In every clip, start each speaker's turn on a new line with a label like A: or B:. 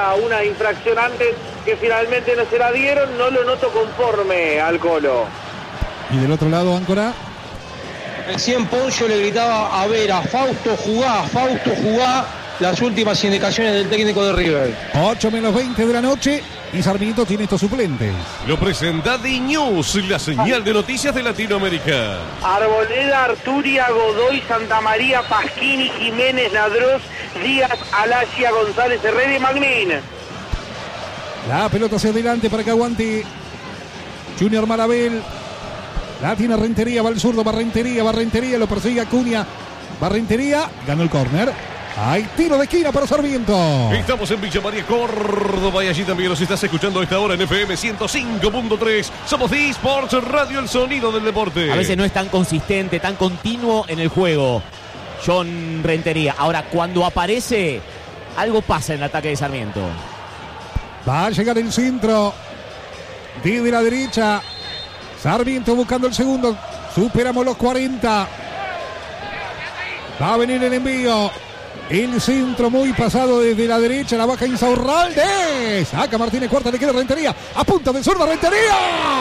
A: había una infracción antes que finalmente no se la dieron. No lo noto conforme al Colo.
B: Y del otro lado, Áncora.
C: Recién Poncio le gritaba a Vera: Fausto, jugá, las últimas indicaciones del técnico de River.
B: 8:20 de la noche y Sarmiento tiene estos suplentes.
D: Lo presenta D-News, la señal de noticias de Latinoamérica.
A: Arboleda, Arturia, Godoy, Santa María, Pasquini, Jiménez, Ladros, Díaz, Alasia, González, Herrera y Magnín.
B: La pelota hacia adelante para que aguante Junior Marabel. La tiene Rentería, va al zurdo, Barrentería, lo persigue Acuña. Barrentería, ganó el córner. Hay tiro de esquina para Sarmiento.
D: Estamos en Villa María, Córdoba, y allí también nos estás escuchando a esta hora en FM 105.3. Somos D-Sports Radio, el sonido del deporte.
E: A veces no es tan consistente, tan continuo en el juego John Rentería. Ahora, cuando aparece, algo pasa en el ataque de Sarmiento.
B: Va a llegar el centro desde la derecha. Sarmiento buscando el segundo. Superamos los 40. Va a venir el envío. El centro muy pasado desde la derecha. La baja Insaurralde. Saca Martínez Cuarta. Le queda Rentería. A punta de zurda Rentería.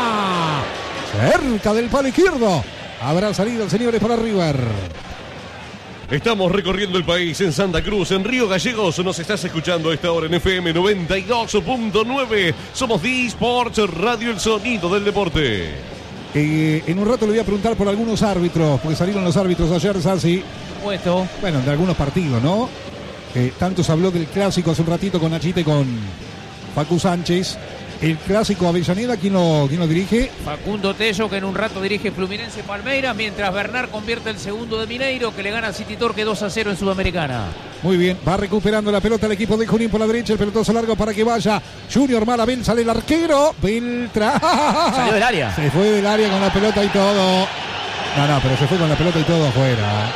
B: Cerca del palo izquierdo. Habrá salido el señores para River.
D: Estamos recorriendo el país en Santa Cruz, en Río Gallegos. Nos estás escuchando a esta hora en FM 92.9. Somos D-Sports Radio, el sonido del deporte.
B: En un rato le voy a preguntar por algunos árbitros, porque salieron los árbitros ayer, Sassi. Bueno, de algunos partidos, ¿no? Tanto se habló del clásico hace un ratito con Nachita y con Facu Sánchez. El clásico Avellaneda, ¿quién lo dirige?
F: Facundo Tello, que en un rato dirige Fluminense Palmeiras, mientras Bernard convierte el segundo de Mineiro, que le gana a City Torque 2-0 en Sudamericana.
B: Muy bien, va recuperando la pelota el equipo de Junín por la derecha, el pelotazo largo para que vaya Junior Marabel, sale el arquero, Beltrán.
E: Salió del área.
B: Se fue del área con la pelota y todo. No, pero se fue con la pelota y todo afuera.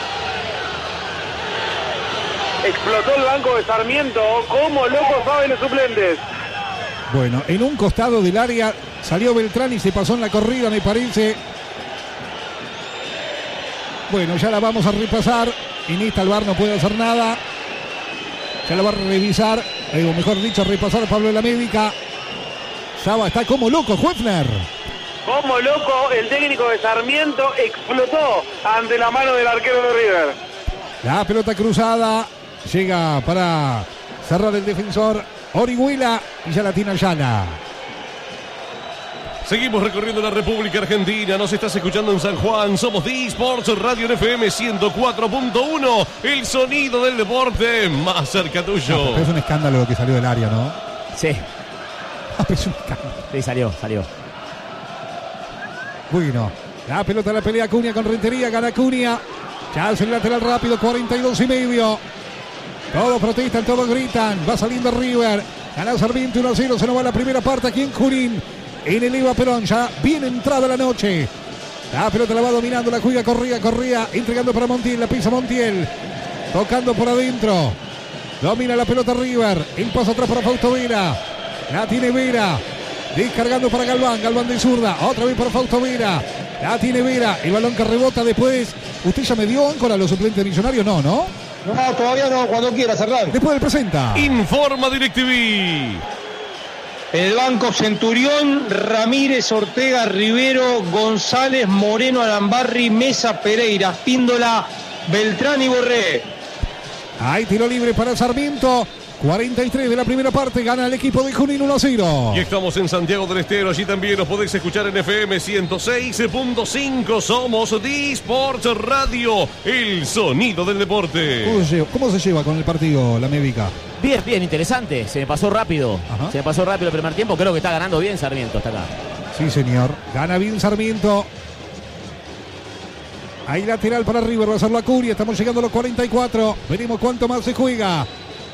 A: Explotó el banco de Sarmiento. Como locos saben los suplentes.
B: Bueno, en un costado del área salió Beltrán y se pasó en la corrida, me parece. Bueno, ya la vamos a repasar. En esta el VAR no puede hacer nada. Ya la va a revisar, o mejor dicho, repasar Pablo de la Médica. Saba está como loco, Huefner.
A: Como loco, el técnico de Sarmiento explotó ante la mano del arquero de River.
B: La pelota cruzada llega para cerrar el defensor Orihuela y ya la tiene Ayala.
D: Seguimos recorriendo la República Argentina. Nos estás escuchando en San Juan. Somos D-Sports Radio en FM 104.1. El sonido del deporte más cerca tuyo.
B: No, es un escándalo lo que salió del área, ¿no?
E: Sí.
B: Es un escándalo.
E: Sí, salió.
B: Bueno, la pelota la pelea Acuña con Rentería. Gana Acuña. Ya hace el lateral rápido, 42.5. Todos protestan, todos gritan. Va saliendo River. Gana Sarmiento 1-0. Se nos va la primera parte aquí en Junín. En el Eva Perón. Ya bien entrada la noche. La pelota la va dominando. La juega Corría. Entregando para Montiel. La pisa Montiel. Tocando por adentro. Domina la pelota River. El paso atrás para Fausto Vera. La tiene Vera. Descargando para Galván. Galván de zurda. Otra vez para Fausto Vera. La tiene Vera. El balón que rebota después. ¿Usted ya me dio áncora a los suplentes millonarios? No.
C: No, todavía no, cuando quiera cerrar.
B: Después del presenta.
D: Informa DirecTV.
C: El banco Centurión, Ramírez, Ortega, Rivero, González, Moreno, Alambarri, Mesa, Pereira, Píndola, Beltrán y Borré.
B: Hay tiro libre para Sarmiento. 43 de la primera parte, gana el equipo de Junín 1-0.
D: Y estamos en Santiago del Estero, allí también nos podéis escuchar en FM 106.5. Somos D-Sports Radio, el sonido del deporte.
B: ¿Cómo se lleva con el partido la Médica?
E: Bien, interesante. Se me pasó rápido.
B: Ajá.
E: Se me pasó rápido el primer tiempo. Creo que está ganando bien Sarmiento hasta acá.
B: Sí, señor. Gana bien Sarmiento. Hay lateral para River, va a ser la Curia. Estamos llegando a los 44. Veremos cuánto más se juega.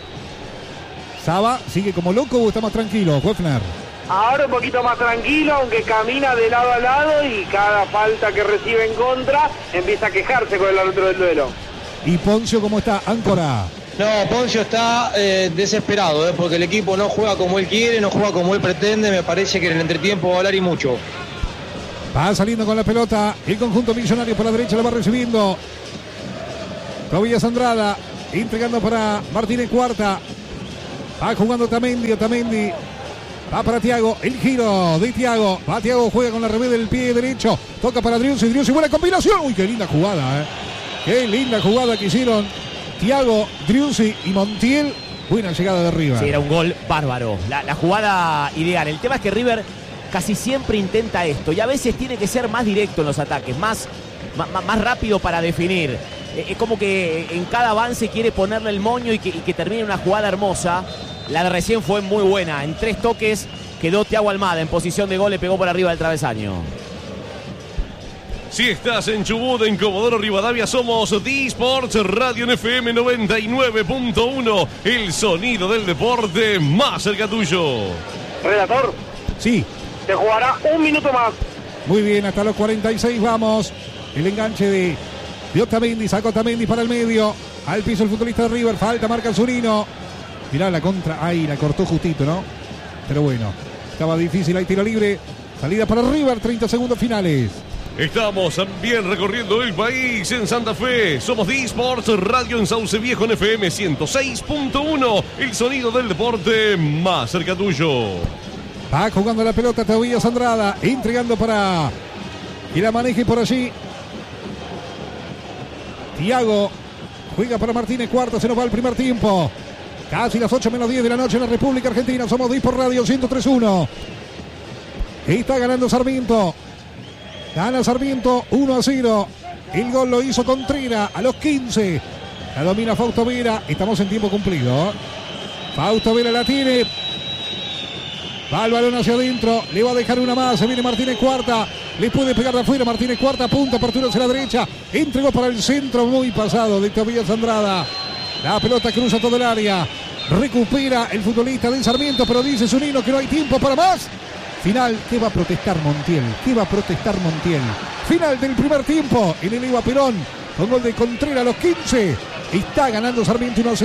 B: Saba sigue como loco o está más tranquilo, Huefner.
A: Ahora un poquito más tranquilo, aunque camina de lado a lado y cada falta que recibe en contra empieza a quejarse con el árbitro del duelo.
B: ¿Y Poncio cómo está? Áncora.
C: No, Poncio está desesperado, porque el equipo no juega como él quiere, no juega como él pretende. Me parece que en el entretiempo va a hablar y mucho.
B: Va saliendo con la pelota. El conjunto millonario por la derecha la va recibiendo. Tobias Andrada entregando para Martínez Cuarta. Va jugando Otamendi. Va para Thiago, el giro de Thiago. Va Thiago, juega con la revés del pie derecho. Toca para Driussi, buena combinación. Uy, qué linda jugada, Qué linda jugada que hicieron Thiago, Driussi y Montiel. Buena llegada de River.
E: Sí, era un gol bárbaro. La jugada ideal. El tema es que River casi siempre intenta esto. Y a veces tiene que ser más directo en los ataques. Más rápido para definir. Es como que en cada avance quiere ponerle el moño y que termine una jugada hermosa. La de recién fue muy buena. En 3 toques quedó Thiago Almada en posición de gol. Le pegó por arriba del travesaño.
D: Si estás en Chubut, en Comodoro Rivadavia, somos D-Sports Radio en FM 99.1. El sonido del deporte más cerca tuyo.
A: Redactor.
B: Sí.
A: Se jugará 1 minuto más.
B: Muy bien, hasta los 46 vamos. El enganche de Otamendi. Sacó Otamendi para el medio. Al piso el futbolista de River. Falta, marca el Zurino. Mirá la contra. Ahí la cortó justito, ¿no? Pero bueno, estaba difícil. Hay tiro libre. Salida para River. 30 segundos finales.
D: Estamos también recorriendo el país en Santa Fe. Somos D-Sports Radio en Sauce Viejo en FM 106.1. El sonido del deporte más cerca tuyo.
B: Va jugando la pelota Tobías Andrada. Entregando para que la maneje por allí Thiago. Juega para Martínez Cuarta. Se nos va el primer tiempo. Casi las 8 menos 10 de la noche en la República Argentina. Somos D-Sports Radio 103.1. Está ganando Sarmiento. Gana Sarmiento 1-0. El gol lo hizo Contreras a los 15. La domina Fausto Vera. Estamos en tiempo cumplido. Fausto Vera la tiene. Va el balón hacia adentro. Le va a dejar una más. Se viene Martínez Cuarta. Le puede pegar de afuera. Martínez Cuarta. Punta. Apertura hacia la derecha. Entregó para el centro. Muy pasado de Tobías Andrada. La pelota cruza todo el área. Recupera el futbolista de Sarmiento. Pero dice Zunino que no hay tiempo para más. Final, ¿qué va a protestar Montiel? Final del primer tiempo en el Eva Perón, con gol de Contreras a los 15. Está ganando Sarmiento 1-0.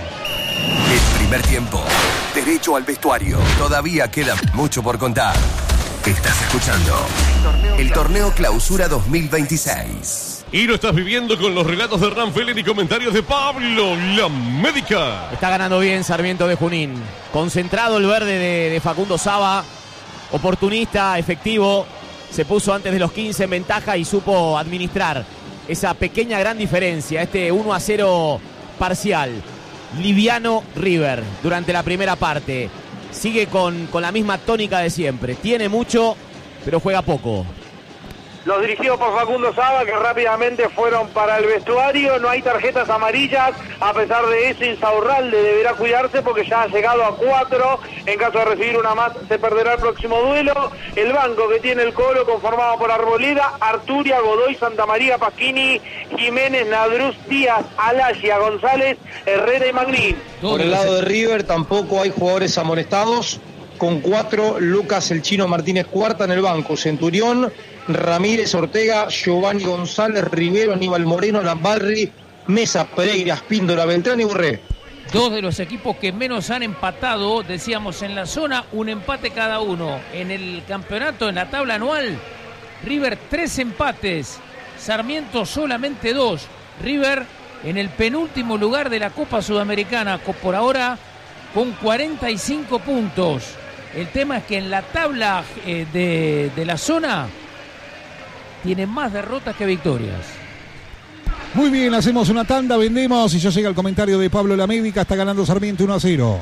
G: El primer tiempo, derecho al vestuario. Todavía queda mucho por contar. Estás escuchando el Torneo Clausura 2026.
D: Y lo estás viviendo con los relatos de Hernán Feller y comentarios de Pablo La Médica.
E: Está ganando bien Sarmiento de Junín. Concentrado el verde de Facundo Saba. Oportunista, efectivo, se puso antes de los 15 en ventaja y supo administrar esa pequeña gran diferencia, este 1-0 parcial. Liviano River durante la primera parte. Sigue con la misma tónica de siempre. Tiene mucho, pero juega poco.
A: Los dirigidos por Facundo Saba, que rápidamente fueron para el vestuario. No hay tarjetas amarillas. A pesar de eso, Insaurralde deberá cuidarse porque ya ha llegado a 4. En caso de recibir una más, se perderá el próximo duelo. El banco que tiene el Colo, conformado por Arboleda, Arturia, Godoy, Santamaría, Pasquini, Jiménez, Nadruz, Díaz, Alaya, González, Herrera y Magnín.
C: Por el lado de River tampoco hay jugadores amonestados. Con 4, Lucas el Chino Martínez Cuarta en el banco. Centurión, Ramírez, Ortega, Giovanni González, Rivero, Aníbal Moreno, Lambarri, Mesa, Pereira, Espíndola, Beltrán y Borré.
F: 2 de los equipos que menos han empatado, decíamos en la zona, un empate cada uno. En el campeonato, en la tabla anual, River 3 empates, Sarmiento solamente 2. River en el penúltimo lugar de la Copa Sudamericana, por ahora con 45 puntos. El tema es que en la tabla de la zona tiene más derrotas que victorias.
B: Muy bien, hacemos una tanda, vendemos y ya llega el comentario de Pablo La Médica. Está ganando Sarmiento 1-0.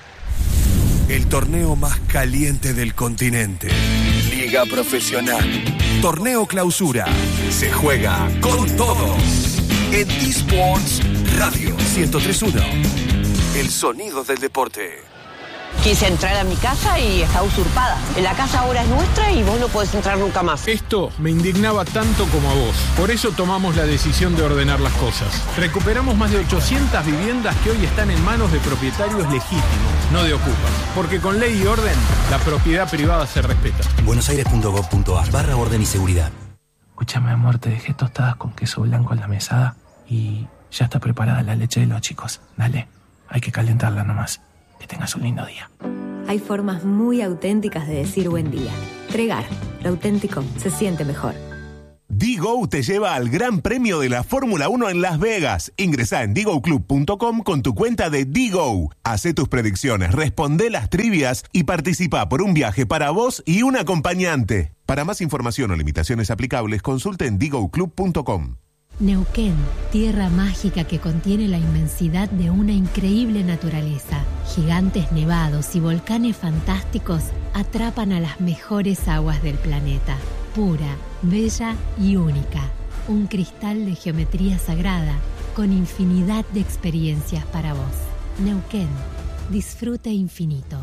G: El torneo más caliente del continente. Liga Profesional. Torneo Clausura. Se juega con todo. En D-Sports Radio 103.1. El sonido del deporte.
H: Quise entrar a mi casa y está usurpada. La casa ahora es nuestra y vos no podés entrar nunca más.
I: Esto me indignaba tanto como a vos. Por eso tomamos la decisión de ordenar las cosas. Recuperamos más de 800 viviendas que hoy están en manos de propietarios legítimos, no de ocupas. Porque con ley y orden, la propiedad privada se respeta.
J: buenosaires.gov.ar/orden y seguridad.
K: Escúchame, amor, te dejé tostadas con queso blanco en la mesada y ya está preparada la leche de los chicos. Dale, hay que calentarla nomás. Que tengas un lindo día.
L: Hay formas muy auténticas de decir buen día. Tregar, lo auténtico se siente mejor. Digo te lleva al Gran Premio de la Fórmula 1 en Las Vegas. Ingresá en digoclub.com con tu cuenta de Digo. Hacé tus predicciones, responde las trivias y participa por un viaje para vos y un acompañante. Para más información o limitaciones aplicables, consulte en digoclub.com.
M: Neuquén, tierra mágica que contiene la inmensidad de una increíble naturaleza. Gigantes nevados y volcanes fantásticos atrapan a las mejores aguas del planeta. Pura, bella y única. Un cristal de geometría sagrada con infinidad de experiencias para vos. Neuquén, disfrute infinito.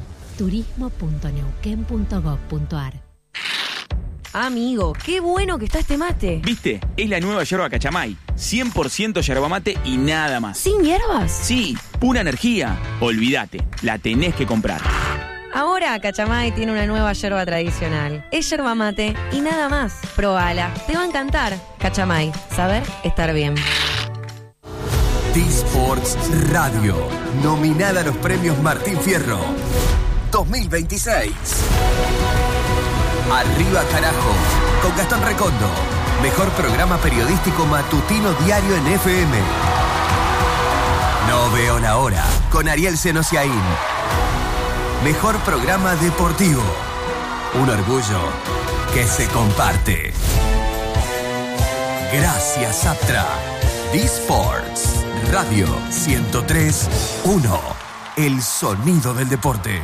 M: turismo.neuquén.gov.ar.
N: Amigo, qué bueno que está este mate.
O: ¿Viste? Es la nueva yerba Cachamay. 100% yerba mate y nada más.
N: ¿Sin hierbas?
O: Sí, pura energía. Olvídate, la tenés que comprar.
N: Ahora Cachamay tiene una nueva yerba tradicional. Es yerba mate y nada más. Probala, te va a encantar. Cachamay, saber estar bien.
G: D-Sports Radio, nominada a los premios Martín Fierro 2026. Arriba Carajo, con Gastón Recondo. Mejor programa periodístico matutino diario en FM. No veo la hora, con Ariel Senosiaín. Mejor programa deportivo. Un orgullo que se comparte. Gracias, Aptra. D-Sports Radio 103.1. El sonido del deporte.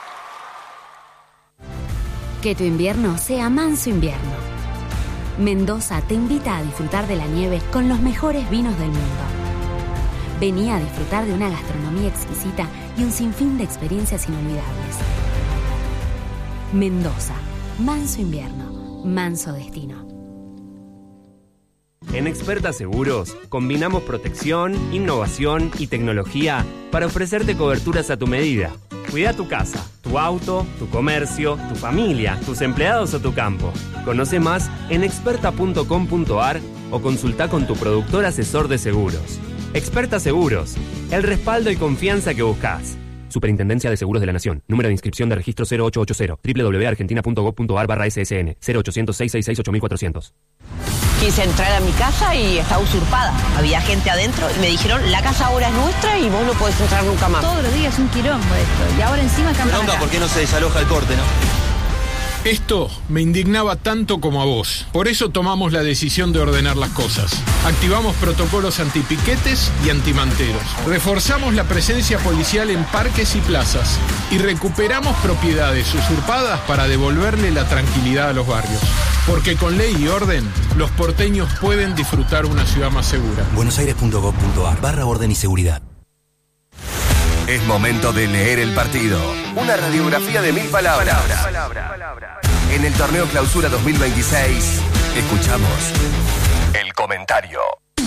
P: Que tu invierno sea manso invierno. Mendoza te invita a disfrutar de la nieve con los mejores vinos del mundo. Vení a disfrutar de una gastronomía exquisita y un sinfín de experiencias inolvidables. Mendoza, manso invierno, manso destino.
Q: En Experta Seguros, combinamos protección, innovación y tecnología para ofrecerte coberturas a tu medida. Cuida tu casa, tu auto, tu comercio, tu familia, tus empleados o tu campo. Conoce más en experta.com.ar o consulta con tu productor asesor de seguros. Experta Seguros, el respaldo y confianza que buscas. Superintendencia de Seguros de la Nación. Número de inscripción de registro 0880 www.argentina.gov.ar/ssn 0800-666-8400.
H: Quise entrar a mi casa y estaba usurpada. Había gente adentro y me dijeron, la casa ahora es nuestra y vos no podés entrar nunca más.
R: Todos los días un quilombo esto. Y ahora encima cambian.
O: ¿Por qué no se desaloja el corte, no?
I: Esto me indignaba tanto como a vos. Por eso tomamos la decisión de ordenar las cosas. Activamos protocolos antipiquetes y antimanteros. Reforzamos la presencia policial en parques y plazas. Y recuperamos propiedades usurpadas para devolverle la tranquilidad a los barrios. Porque con ley y orden, los porteños pueden disfrutar una ciudad más segura.
J: buenosaires.gov.ar/orden y seguridad.
G: Es momento de leer el partido. Una radiografía de 1000 palabras. En el torneo Clausura 2026, escuchamos el comentario.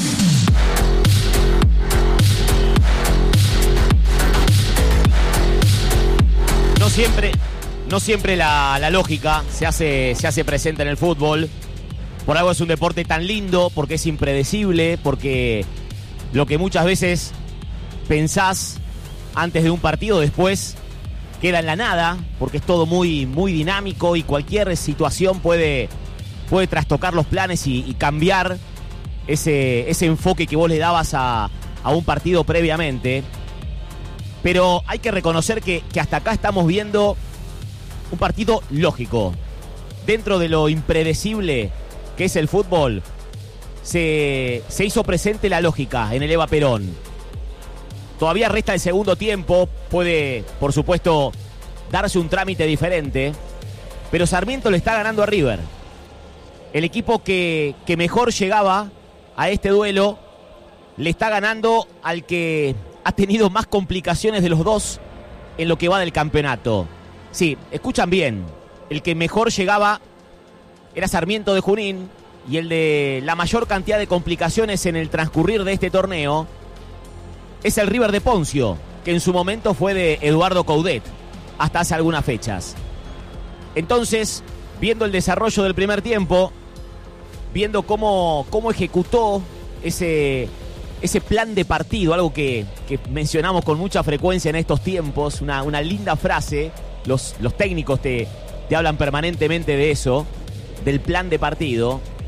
E: No siempre la lógica se hace presente en el fútbol. Por algo es un deporte tan lindo, porque es impredecible, porque lo que muchas veces pensás antes de un partido, después queda en la nada, porque es todo muy, muy dinámico y cualquier situación puede trastocar los planes y cambiar ese enfoque que vos le dabas a un partido previamente. Pero hay que reconocer que hasta acá estamos viendo un partido lógico. Dentro de lo impredecible que es el fútbol, se hizo presente la lógica en el Eva Perón. Todavía resta el segundo tiempo, puede, por supuesto, darse un trámite diferente, pero Sarmiento le está ganando a River. El equipo que mejor llegaba a este duelo le está ganando al que ha tenido más complicaciones de los dos en lo que va del campeonato. Sí, escuchan bien, el que mejor llegaba era Sarmiento de Junín y el de la mayor cantidad de complicaciones en el transcurrir de este torneo es el River de Poncio, que en su momento fue de Eduardo Coudet, hasta hace algunas fechas. Entonces, viendo el desarrollo del primer tiempo, viendo cómo ejecutó ese plan de partido, algo que mencionamos con mucha frecuencia en estos tiempos, una linda frase, los técnicos te hablan permanentemente de eso, del plan de partido.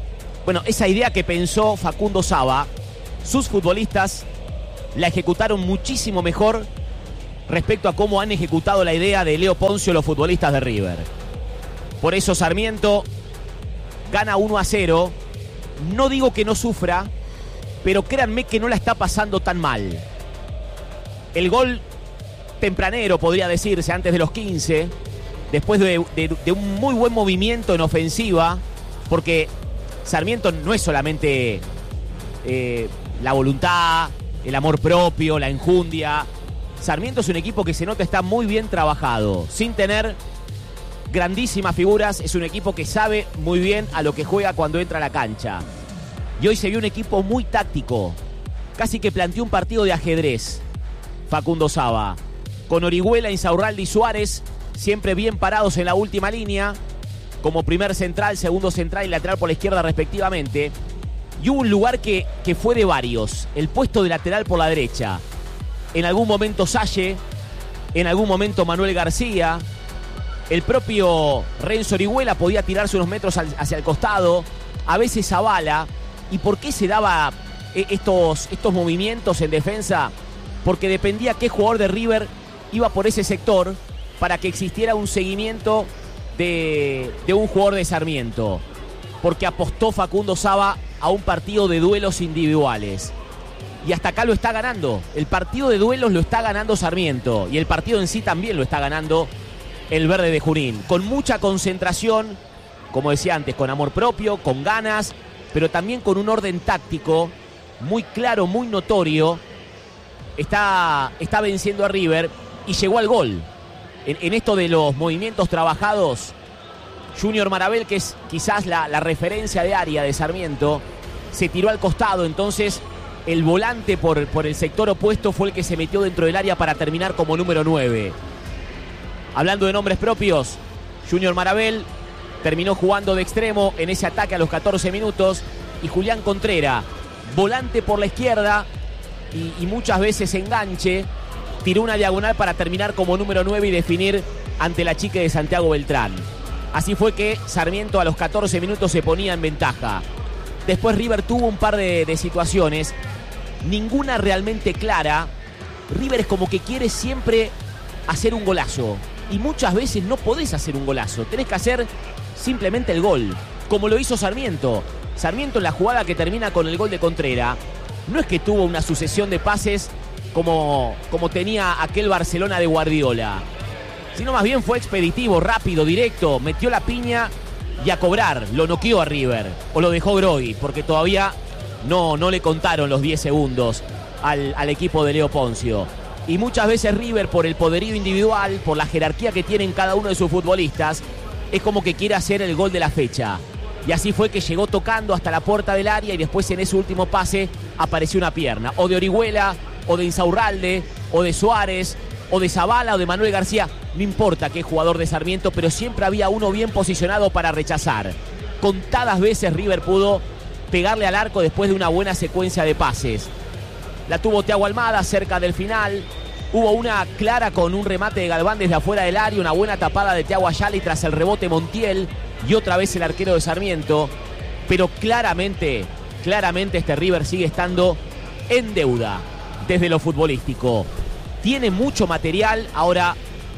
E: Bueno, esa idea que pensó Facundo Saba, sus futbolistas la ejecutaron muchísimo mejor respecto a cómo han ejecutado la idea de Leo Poncio los futbolistas de River. Por eso Sarmiento gana 1-0. No digo que no sufra, pero créanme que no la está pasando tan mal. El gol tempranero, podría decirse, antes de los 15, después de un muy buen movimiento en ofensiva, porque Sarmiento no es solamente la voluntad, el amor propio, la enjundia. Sarmiento es un equipo que se nota está muy bien trabajado, sin tener grandísimas figuras. Es un equipo que sabe muy bien a lo que juega cuando entra a la cancha. Y hoy se vio un equipo muy táctico, casi que planteó un partido de ajedrez Facundo Saba, con Orihuela, Insaurralde y Suárez siempre bien parados en la última línea, como primer central, segundo central y lateral por la izquierda respectivamente. Y hubo un lugar que fue de varios, el puesto de lateral por la derecha. En algún momento Salle, en algún momento Manuel García, el propio Renzo Orihuela podía tirarse unos metros hacia el costado, a veces Zavala. ¿Y por qué se daba estos movimientos en defensa? Porque dependía qué jugador de River iba por ese sector para que existiera un seguimiento de un jugador de Sarmiento. Porque apostó Facundo Saba a un partido de duelos individuales. Y hasta acá lo está ganando. El partido de duelos lo está ganando Sarmiento. Y el partido en sí también lo está ganando el Verde de Junín. Con mucha concentración, como decía antes, con amor propio, con ganas, pero también con un orden táctico muy claro, muy notorio. Está venciendo a River y llegó al gol. En esto de los movimientos trabajados, Junior Marabel, que es quizás la referencia de área de Sarmiento, se tiró al costado. Entonces el volante por el sector opuesto fue el que se metió dentro del área para terminar como número 9. Hablando de nombres propios, Junior Marabel terminó jugando de extremo en ese ataque a los 14 minutos. Y Julián Contreras, volante por la izquierda y muchas veces enganche, tiró una diagonal para terminar como número 9 y definir ante la Chique de Santiago Beltrán. Así fue que Sarmiento a los 14 minutos se ponía en ventaja. Después River tuvo un par de situaciones, ninguna realmente clara. River es como que quiere siempre hacer un golazo y muchas veces no podés hacer un golazo, tenés que hacer simplemente el gol, como lo hizo Sarmiento. Sarmiento en la jugada que termina con el gol de Contreras, no es que tuvo una sucesión de pases como tenía aquel Barcelona de Guardiola, sino más bien fue expeditivo, rápido, directo, metió la piña y a cobrar. Lo noqueó a River, o lo dejó Grogui, porque todavía no le contaron los 10 segundos al equipo de Leo Poncio. Y muchas veces River, por el poderío individual, por la jerarquía que tienen cada uno de sus futbolistas, es como que quiere hacer el gol de la fecha. Y así fue que llegó tocando hasta la puerta del área y después en ese último pase apareció una pierna. O de Orihuela, o de Insaurralde, o de Suárez, o de Zavala, o de Manuel García. No importa qué jugador de Sarmiento, pero siempre había uno bien posicionado para rechazar. Contadas veces River pudo pegarle al arco después de una buena secuencia de pases. La tuvo Thiago Almada cerca del final. Hubo una clara con un remate de Galván desde afuera del área, una buena tapada de Thiago Ayala y tras el rebote Montiel y otra vez el arquero de Sarmiento. Pero claramente este River sigue estando en deuda desde lo futbolístico. Tiene mucho material. Ahora,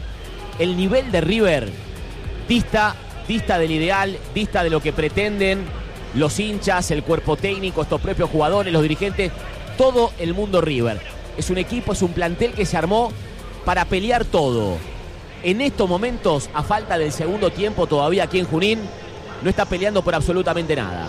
E: el nivel de River dista del ideal, dista de lo que pretenden los hinchas, el cuerpo técnico, estos propios jugadores, los dirigentes, todo el mundo River. Es un equipo, es un plantel que se armó para pelear todo. En estos momentos, a falta del segundo tiempo todavía aquí en Junín, no está peleando por absolutamente nada.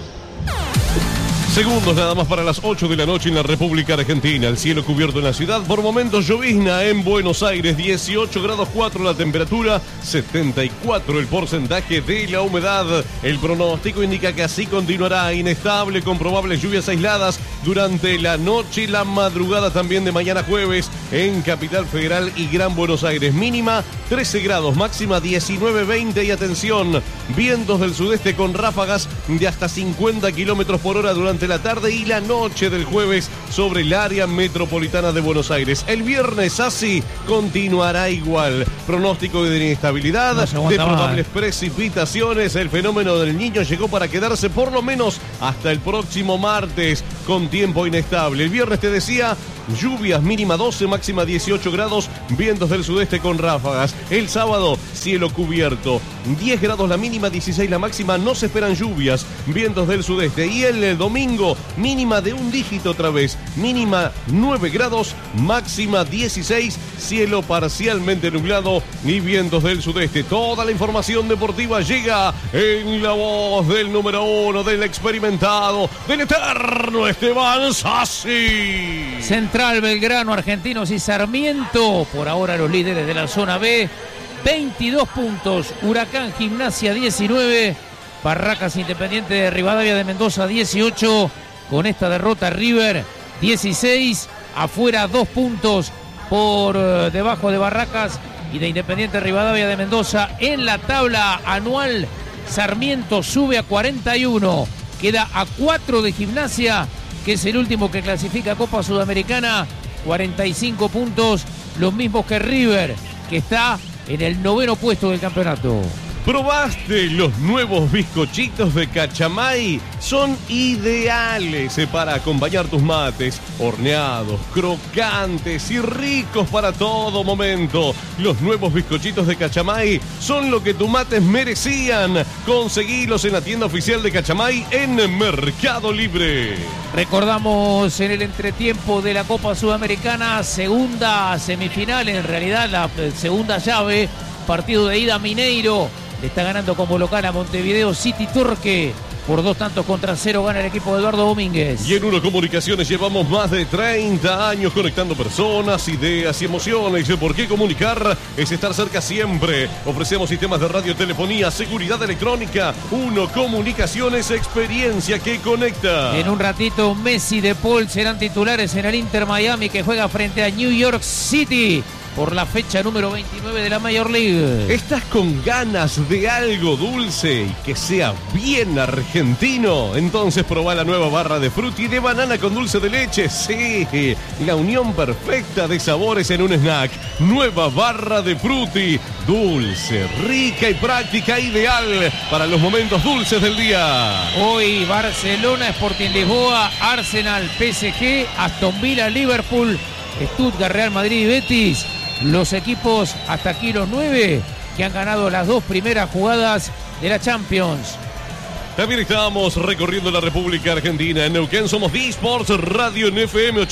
D: Segundos nada más para las 8 de la noche en la República Argentina. El cielo cubierto en la ciudad. Por momentos llovizna en Buenos Aires. 18 grados 4 la temperatura. 74 el porcentaje de la humedad. El pronóstico indica que así continuará inestable con probables lluvias aisladas durante la noche y la madrugada también de mañana jueves en Capital Federal y Gran Buenos Aires. Mínima 13 grados, máxima 19-20 y atención, vientos del sudeste con ráfagas de hasta 50 kilómetros por hora durante durante la tarde y la noche del jueves sobre el área metropolitana de Buenos Aires. El viernes así continuará igual. Pronóstico de inestabilidad, de probables precipitaciones. El fenómeno del Niño llegó para quedarse por lo menos hasta el próximo martes con tiempo inestable. El viernes te decía, lluvias, mínima 12, máxima 18 grados, vientos del sudeste con ráfagas. El sábado, cielo cubierto, 10 grados la mínima, 16 la máxima, no se esperan lluvias, vientos del sudeste. Y el domingo, mínima de un dígito otra vez, mínima 9 grados, máxima 16, cielo parcialmente nublado y vientos del sudeste. Toda la información deportiva llega en la voz del número 1, del experimentado, del eterno Esteban Sassi.
F: Central, Belgrano, Argentinos y Sarmiento, por ahora los líderes de la zona B, 22 puntos. Huracán, Gimnasia 19, Barracas, Independiente de Rivadavia de Mendoza 18. Con esta derrota River 16, afuera 2 puntos por debajo de Barracas y de Independiente Rivadavia de Mendoza. En la tabla anual, Sarmiento sube a 41, queda a 4 de Gimnasia, que es el último que clasifica a Copa Sudamericana, 45 puntos, los mismos que River, que está en el 9º puesto del campeonato.
D: ¿Probaste los nuevos bizcochitos de Cachamay? Son ideales para acompañar tus mates, horneados, crocantes y ricos para todo momento. Los nuevos bizcochitos de Cachamay son lo que tus mates merecían. Conseguilos en la tienda oficial de Cachamay en Mercado Libre.
F: Recordamos en el entretiempo de la Copa Sudamericana, segunda semifinal, en realidad la segunda llave, partido de ida. Mineiro le está ganando como local a Montevideo City Torque. Por 2-0 gana el equipo de Eduardo Domínguez.
D: Y en Uno Comunicaciones llevamos más de 30 años conectando personas, ideas y emociones. ¿Por qué comunicar? Es estar cerca siempre. Ofrecemos sistemas de radiotelefonía, seguridad electrónica. Uno Comunicaciones, experiencia que conecta.
F: En un ratito, Messi, De Paul serán titulares en el Inter Miami, que juega frente a New York City por la fecha número 29 de la Major League.
D: ¿Estás con ganas de algo dulce y que sea bien argentino? Entonces probá la nueva barra de frutti de banana con dulce de leche. Sí, la unión perfecta de sabores en un snack. Nueva barra de frutti, dulce, rica y práctica, ideal para los momentos dulces del día.
F: Hoy Barcelona, Sporting Lisboa, Arsenal, PSG, Aston Villa, Liverpool, Stuttgart, Real Madrid y Betis. Los equipos hasta aquí los 9 que han ganado las 2 primeras jugadas de la Champions.
D: También estamos recorriendo la República Argentina. En Neuquén somos D-Sports Radio en FM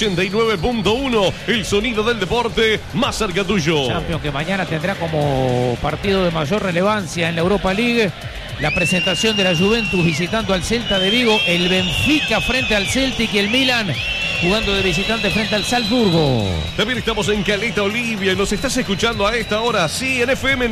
D: 89.1. El sonido del deporte más cerca tuyo.
F: Champions que mañana tendrá como partido de mayor relevancia en la Europa League la presentación de la Juventus visitando al Celta de Vigo, el Benfica frente al Celtic y el Milan jugando de visitante frente al Salzburgo.
D: También estamos en Caleta, Olivia, y nos estás escuchando a esta hora, sí, en FM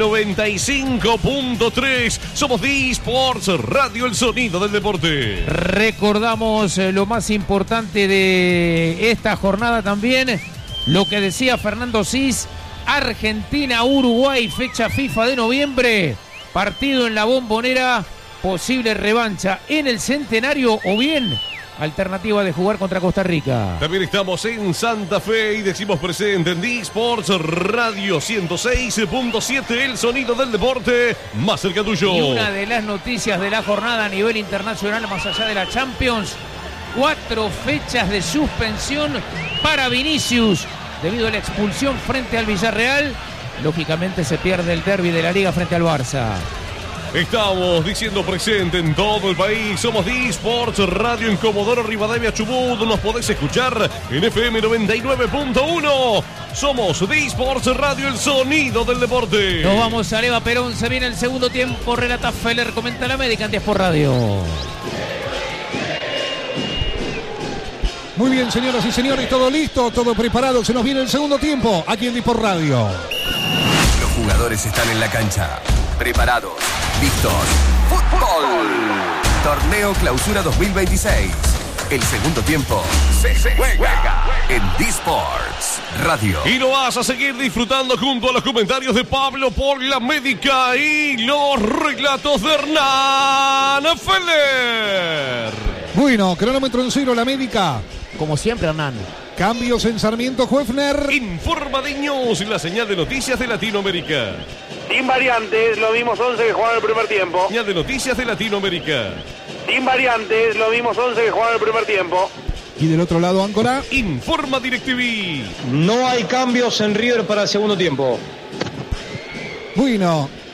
D: 95.3. Somos D-Sports Radio, el sonido del deporte.
F: Recordamos lo más importante de esta jornada también, lo que decía Fernando Cis: Argentina-Uruguay, fecha FIFA de noviembre, partido en la Bombonera, posible revancha en el Centenario o bien alternativa de jugar contra Costa Rica.
D: También estamos en Santa Fe y decimos presente en D-Sports Radio 106.7, el sonido del deporte más cerca tuyo.
F: Y una de las noticias de la jornada a nivel internacional, más allá de la Champions, 4 fechas de suspensión para Vinicius debido a la expulsión frente al Villarreal. Lógicamente se pierde el derbi de la Liga frente al Barça.
D: Estamos diciendo presente en todo el país. Somos D-Sports Radio en Comodoro Rivadavia, Chubut. Nos podés escuchar en FM 99.1. Somos D-Sports Radio, el sonido del deporte.
F: Nos vamos a Eva Perón. Se viene el segundo tiempo. Relata Feller, comenta la médica en D-Sport Radio.
B: Muy bien, señoras y señores, todo listo, todo preparado. Se nos viene el segundo tiempo aquí en D-Sport Radio.
G: Los jugadores están en la cancha, preparados, listos. ¡Fútbol! Torneo Clausura 2026. El segundo tiempo se juega en D-Sports Radio.
D: Y lo vas a seguir disfrutando junto a los comentarios de Pablo por la médica y los relatos de Hernán Feller.
B: Bueno, cronómetro en cero, la médica.
E: Como siempre, Hernán.
B: Cambios en Sarmiento Juefner.
D: Informa de News, la señal de noticias de Latinoamérica.
A: Sin variantes, los mismos 11 que jugaron el primer tiempo.
D: Señal de noticias de Latinoamérica.
A: Sin variantes, los mismos 11 que jugaron el primer tiempo.
B: Y del otro lado, Áncora.
D: Informa DirecTV.
C: No hay cambios en River para el segundo tiempo.
B: Bueno,